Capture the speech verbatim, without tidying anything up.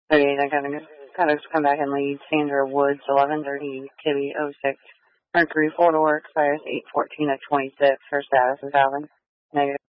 thirty-eight, I gotta, gotta come back and lead. Sandra Woods, eleven thirty, Kibby, oh six. Mercury, four to work, fires eight fourteen of twenty-six. Her status is valid. Negative.